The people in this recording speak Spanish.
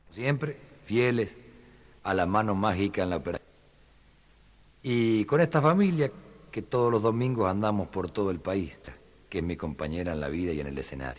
Siempre fieles a la mano mágica en la operación. Y con esta familia que todos los domingos andamos por todo el país, que es mi compañera en la vida y en el escenario.